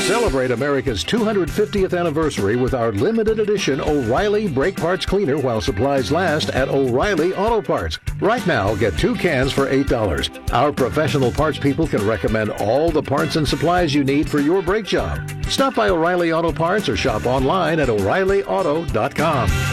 Celebrate America's 250th anniversary with our limited edition O'Reilly Brake Parts Cleaner while supplies last at O'Reilly Auto Parts. Right now, get 2 cans for $8. Our professional parts people can recommend all the parts and supplies you need for your brake job. Stop by O'Reilly Auto Parts or shop online at O'ReillyAuto.com.